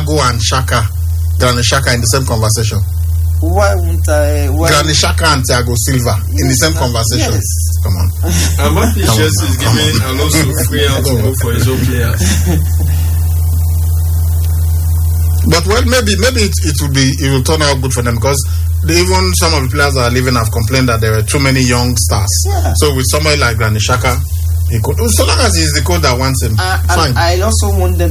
Thiago and Granit Xhaka in the same conversation? Why wouldn't I? Granit Xhaka and Thiago Silva in the same conversation? Yes. Come on. And what Chelsea is giving Alonso free out to go for his own players. But maybe it will turn out good for them, because even some of the players that are leaving have complained that there are too many young stars. Yeah. So with somebody like Granit Xhaka, he could, so long as he's the coach that wants him, fine. I also want them